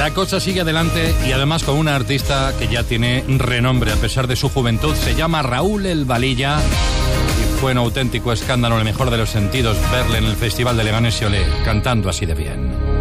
La cosa sigue adelante y además con una artista que ya tiene renombre a pesar de su juventud. Se llama Raúl El Valilla y fue un auténtico escándalo en el mejor de los sentidos verle en el Festival de Leganés y Olé cantando así de bien.